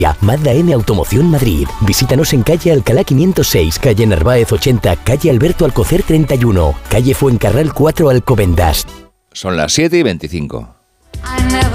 Mazda M Automoción Madrid. Visítanos en calle Alcalá 506, calle Narváez 80, calle Alberto Alcocer 31, calle Fuencarral 4 Alcobendas. Son las 7:25.